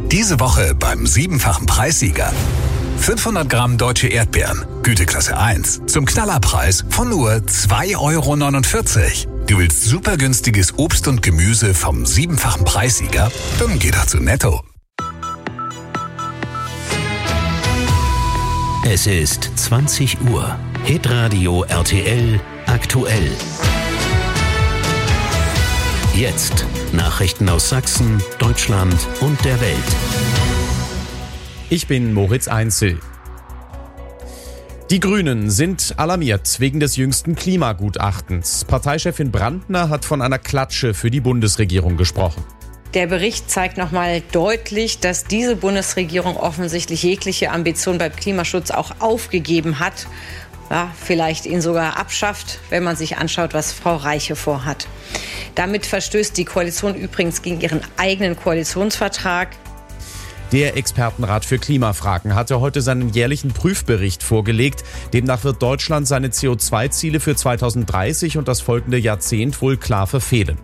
Diese Woche beim 7-fachen Preissieger. 500 Gramm deutsche Erdbeeren, Güteklasse 1, zum Knallerpreis von nur 2,49 €. Du willst super günstiges Obst und Gemüse vom 7-fachen Preissieger? Dann geh doch zu Netto. Es ist 20 Uhr. Hitradio RTL aktuell. Jetzt Nachrichten aus Sachsen, Deutschland und der Welt. Ich bin Moritz Einzel. Die Grünen sind alarmiert wegen des jüngsten Klimagutachtens. Parteichefin Brandner hat von einer Klatsche für die Bundesregierung gesprochen. Der Bericht zeigt nochmal deutlich, dass diese Bundesregierung offensichtlich jegliche Ambition beim Klimaschutz auch aufgegeben hat. Ja, vielleicht ihn sogar abschafft, wenn man sich anschaut, was Frau Reiche vorhat. Damit verstößt die Koalition übrigens gegen ihren eigenen Koalitionsvertrag. Der Expertenrat für Klimafragen hatte heute seinen jährlichen Prüfbericht vorgelegt. Demnach wird Deutschland seine CO2-Ziele für 2030 und das folgende Jahrzehnt wohl klar verfehlen.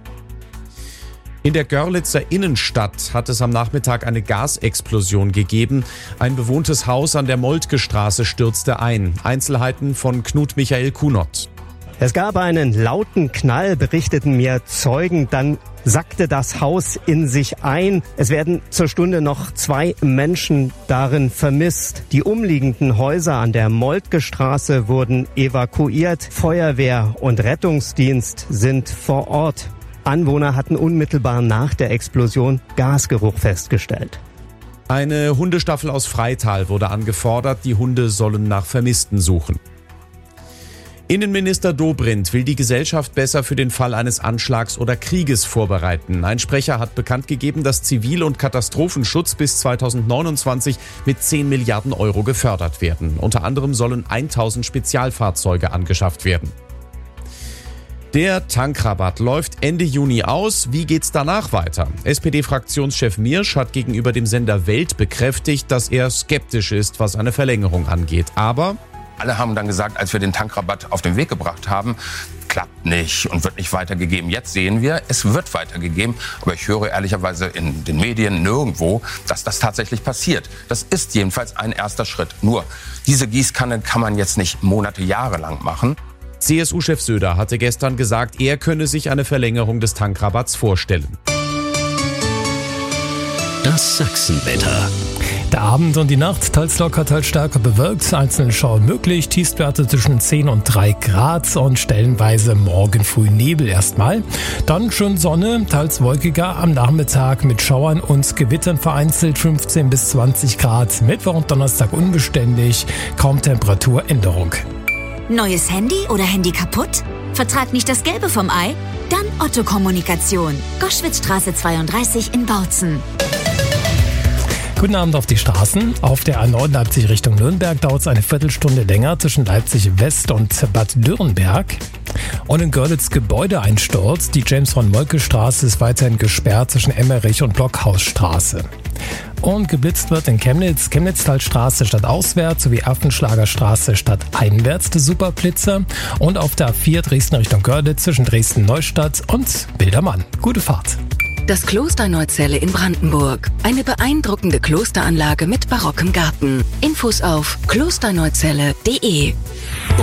In der Görlitzer Innenstadt hat es am Nachmittag eine Gasexplosion gegeben. Ein bewohntes Haus an der Moltke Straße stürzte ein. Einzelheiten von Knut Michael Kunert. Es gab einen lauten Knall, berichteten mir Zeugen. Dann sackte das Haus in sich ein. Es werden zur Stunde noch 2 Menschen darin vermisst. Die umliegenden Häuser an der Moltke Straße wurden evakuiert. Feuerwehr und Rettungsdienst sind vor Ort. Anwohner hatten unmittelbar nach der Explosion Gasgeruch festgestellt. Eine Hundestaffel aus Freital wurde angefordert. Die Hunde sollen nach Vermissten suchen. Innenminister Dobrindt will die Gesellschaft besser für den Fall eines Anschlags oder Krieges vorbereiten. Ein Sprecher hat bekannt gegeben, dass Zivil- und Katastrophenschutz bis 2029 mit 10 Milliarden € gefördert werden. Unter anderem sollen 1000 Spezialfahrzeuge angeschafft werden. Der Tankrabatt läuft Ende Juni aus. Wie geht's danach weiter? SPD-Fraktionschef Miersch hat gegenüber dem Sender Welt bekräftigt, dass er skeptisch ist, was eine Verlängerung angeht. Aber alle haben dann gesagt, als wir den Tankrabatt auf den Weg gebracht haben, klappt nicht und wird nicht weitergegeben. Jetzt sehen wir, es wird weitergegeben. Aber ich höre ehrlicherweise in den Medien nirgendwo, dass das tatsächlich passiert. Das ist jedenfalls ein erster Schritt. Nur, diese Gießkanne kann man jetzt nicht Monate, Jahre lang machen. CSU-Chef Söder hatte gestern gesagt, er könne sich eine Verlängerung des Tankrabatts vorstellen. Das Sachsenwetter. Der Abend und die Nacht, teils locker, teils stärker bewölkt, einzelne Schauer möglich, Tiefstwerte zwischen 10 und 3 Grad und stellenweise morgen früh Nebel erstmal. Dann schön Sonne, teils wolkiger am Nachmittag mit Schauern und Gewittern vereinzelt 15 bis 20 Grad. Mittwoch und Donnerstag unbeständig, kaum Temperaturänderung. Neues Handy oder Handy kaputt? Vertrag nicht das Gelbe vom Ei? Dann Otto Kommunikation. Goschwitzstraße 32 in Bautzen. Guten Abend auf die Straßen. Auf der A9 Leipzig Richtung Nürnberg dauert es eine Viertelstunde länger zwischen Leipzig West und Bad Dürrenberg. Und in Görlitz Gebäudeeinsturz. Die James-von-Moltke-Straße ist weiterhin gesperrt zwischen Emmerich und Blockhausstraße. Und geblitzt wird in Chemnitz, Chemnitztalstraße stadtauswärts sowie Affenschlagerstraße stadteinwärts der Superblitzer. Und auf der A4 Dresden Richtung Görlitz zwischen Dresden-Neustadt und Bildermann. Gute Fahrt. Das Kloster Neuzelle in Brandenburg. Eine beeindruckende Klosteranlage mit barockem Garten. Infos auf klosterneuzelle.de.